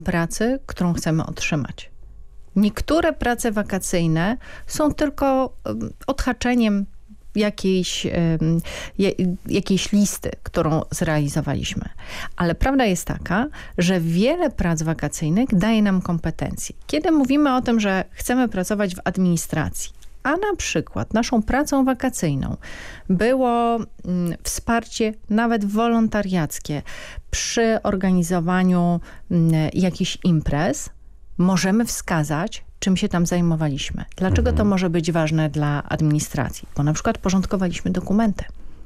pracy, którą chcemy otrzymać. Niektóre prace wakacyjne są tylko odhaczeniem jakiejś listy, którą zrealizowaliśmy. Ale prawda jest taka, że wiele prac wakacyjnych daje nam kompetencje. Kiedy mówimy o tym, że chcemy pracować w administracji, a na przykład naszą pracą wakacyjną było wsparcie nawet wolontariackie przy organizowaniu jakichś imprez, możemy wskazać, czym się tam zajmowaliśmy. Dlaczego to może być ważne dla administracji? Bo na przykład porządkowaliśmy dokumenty.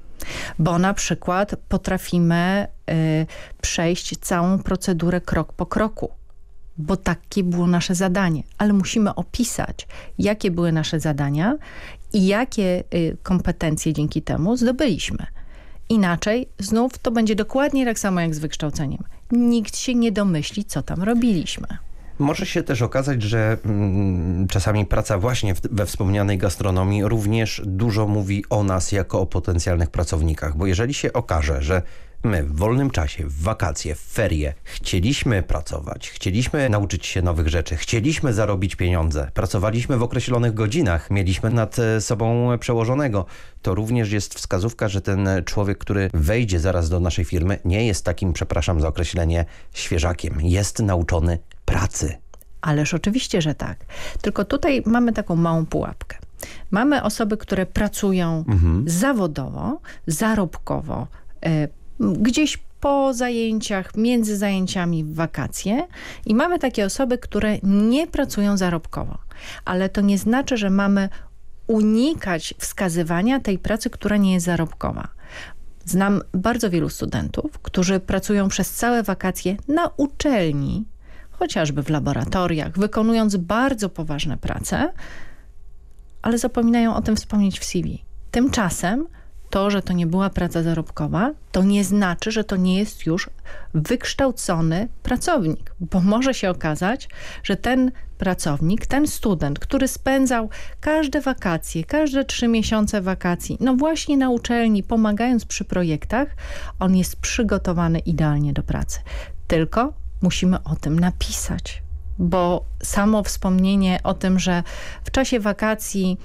Bo na przykład potrafimy przejść całą procedurę krok po kroku. Bo takie było nasze zadanie. Ale musimy opisać, jakie były nasze zadania i jakie kompetencje dzięki temu zdobyliśmy. Inaczej znów to będzie dokładnie tak samo jak z wykształceniem. Nikt się nie domyśli, co tam robiliśmy. Może się też okazać, że czasami praca właśnie we wspomnianej gastronomii również dużo mówi o nas jako o potencjalnych pracownikach, bo jeżeli się okaże, że my w wolnym czasie, w wakacje, w ferie chcieliśmy pracować, chcieliśmy nauczyć się nowych rzeczy, chcieliśmy zarobić pieniądze, pracowaliśmy w określonych godzinach, mieliśmy nad sobą przełożonego, to również jest wskazówka, że ten człowiek, który wejdzie zaraz do naszej firmy, nie jest takim, przepraszam za określenie, świeżakiem. Jest nauczony pracy. Ależ oczywiście, że tak. Tylko tutaj mamy taką małą pułapkę. Mamy osoby, które pracują zawodowo, zarobkowo, gdzieś po zajęciach, między zajęciami w wakacje i mamy takie osoby, które nie pracują zarobkowo. Ale to nie znaczy, że mamy unikać wskazywania tej pracy, która nie jest zarobkowa. Znam bardzo wielu studentów, którzy pracują przez całe wakacje na uczelni, chociażby w laboratoriach, wykonując bardzo poważne prace, ale zapominają o tym wspomnieć w CV. Tymczasem to, że to nie była praca zarobkowa, to nie znaczy, że to nie jest już wykształcony pracownik, bo może się okazać, że ten pracownik, ten student, który spędzał każde wakacje, każde 3 miesiące wakacji, no właśnie na uczelni, pomagając przy projektach, on jest przygotowany idealnie do pracy. Tylko musimy o tym napisać, bo samo wspomnienie o tym, że w czasie wakacji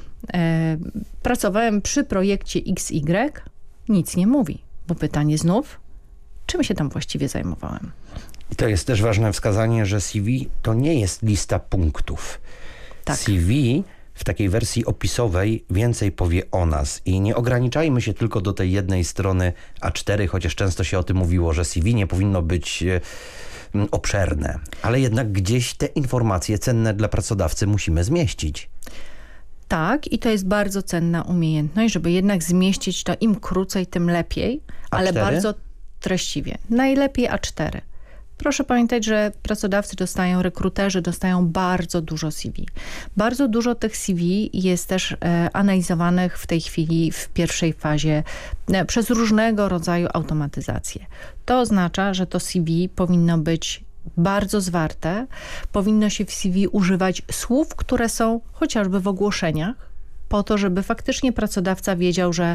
pracowałem przy projekcie XY, nic nie mówi, bo pytanie znów, czym się tam właściwie zajmowałem? I to jest też ważne wskazanie, że CV to nie jest lista punktów. Tak. CV w takiej wersji opisowej więcej powie o nas i nie ograniczajmy się tylko do tej jednej strony A4, chociaż często się o tym mówiło, że CV nie powinno być obszerne, ale jednak gdzieś te informacje cenne dla pracodawcy musimy zmieścić. Tak, i to jest bardzo cenna umiejętność, żeby jednak zmieścić to im krócej, tym lepiej, ale bardzo treściwie. Najlepiej A4. Proszę pamiętać, że pracodawcy rekruterzy dostają bardzo dużo CV. Bardzo dużo tych CV jest też analizowanych w tej chwili w pierwszej fazie przez różnego rodzaju automatyzację. To oznacza, że to CV powinno być bardzo zwarte. Powinno się w CV używać słów, które są chociażby w ogłoszeniach, po to, żeby faktycznie pracodawca wiedział, że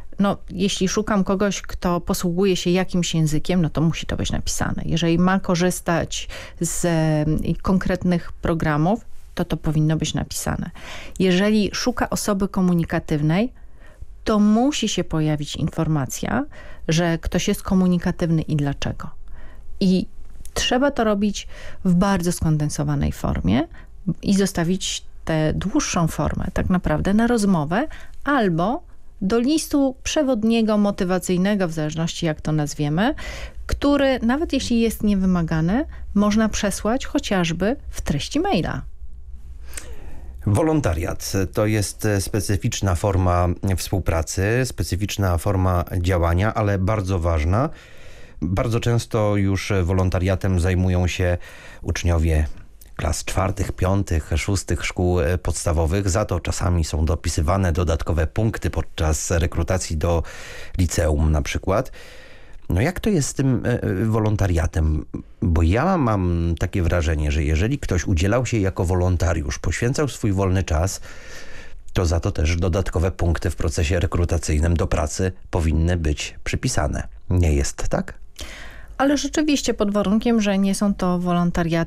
jeśli szukam kogoś, kto posługuje się jakimś językiem, no to musi to być napisane. Jeżeli ma korzystać z konkretnych programów, to powinno być napisane. Jeżeli szuka osoby komunikatywnej, to musi się pojawić informacja, że ktoś jest komunikatywny i dlaczego. I trzeba to robić w bardzo skondensowanej formie i zostawić tę dłuższą formę tak naprawdę na rozmowę albo do listu przewodniego, motywacyjnego, w zależności jak to nazwiemy, który nawet jeśli jest niewymagany, można przesłać chociażby w treści maila. Wolontariat to jest specyficzna forma współpracy, specyficzna forma działania, ale bardzo ważna. Bardzo często już wolontariatem zajmują się uczniowie klas 4., 5., 6. szkół podstawowych. Za to czasami są dopisywane dodatkowe punkty podczas rekrutacji do liceum na przykład. No jak to jest z tym wolontariatem? Bo ja mam takie wrażenie, że jeżeli ktoś udzielał się jako wolontariusz, poświęcał swój wolny czas, to za to też dodatkowe punkty w procesie rekrutacyjnym do pracy powinny być przypisane. Nie jest tak? Ale rzeczywiście pod warunkiem, że nie są to wolontariaty